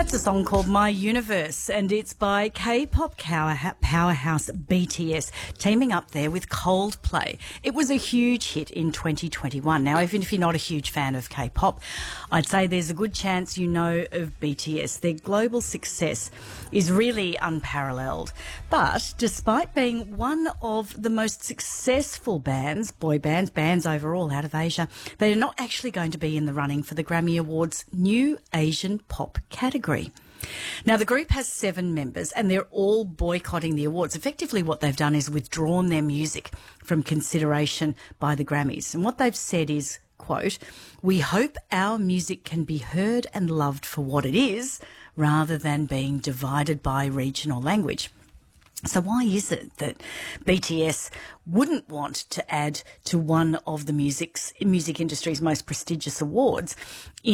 That's a song called My Universe, and it's by K-pop powerhouse BTS, teaming up there with Coldplay. It was a huge hit in 2021. Now, even if you're not a huge fan of K-pop, I'd say there's a good chance you know of BTS. Their global success is really unparalleled. But despite being one of the most successful boy bands overall out of Asia, they are not actually going to be in the running for the Grammy Awards New Asian Pop category. Now, the group has 7 members and they're all boycotting the awards. Effectively, what they've done is withdrawn their music from consideration by the Grammys. And what they've said is, quote, "We hope our music can be heard and loved for what it is, rather than being divided by region or language." So why is it that BTS wouldn't want to add to one of the music industry's most prestigious awards